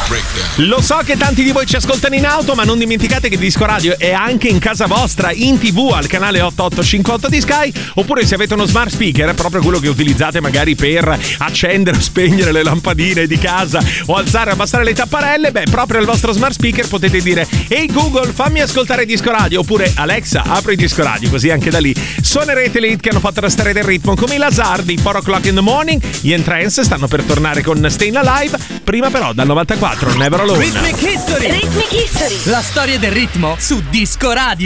Lo so che tanti di voi ci ascoltano in auto, ma non dimenticate che Disco Radio è anche in casa vostra, in TV al canale 8858 di Sky, oppure se avete uno smart speaker, proprio quello che utilizzate magari per accendere o spegnere le lampadine di casa o alzare e abbassare le tapparelle, beh, proprio al vostro smart speaker potete dire: ehi Google, fammi ascoltare Disco Radio, oppure Alexa, apri Disco Radio, così anche da lì suonerete le hit che hanno fatto restare del ritmo, come i Lazar di 4 O'Clock in the Morning. Gli Entrance stanno per tornare con Stayin' Alive, prima però dal 94 Never Alone. Rhythmic History. Rhythmic History. La storia del ritmo su Disco Radio.